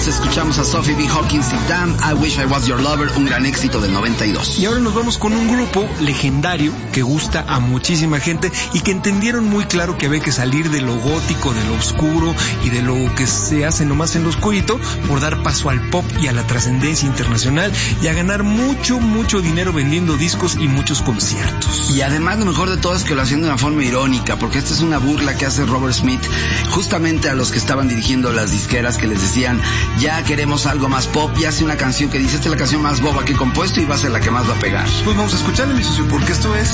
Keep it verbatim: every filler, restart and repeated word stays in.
Escuchamos a Sophie B. Hawkins y Damn, I Wish I Was Your Lover, un gran éxito del noventa y dos. Y ahora nos vamos con un grupo legendario que gusta a muchísima gente y que entendieron muy claro que había que salir de lo gótico, de lo oscuro y de lo que se hace nomás en lo oscurito por dar paso al pop y a la trascendencia internacional y a ganar mucho, mucho dinero vendiendo discos y muchos conciertos. Y además lo mejor de todo es que lo hacían de una forma irónica, porque esta es una burla que hace Robert Smith justamente a los que estaban dirigiendo las disqueras, que les decían: ya queremos algo más pop, y hace una canción que dice: esta es la canción más boba que he compuesto y va a ser la que más va a pegar. Pues vamos a escucharla, mi socio, porque esto es